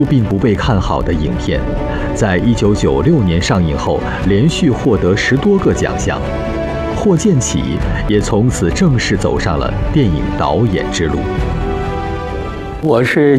并不被看好的影片，在1996年上映后，连续获得10多个奖项。霍建起也从此正式走上了电影导演之路。 我是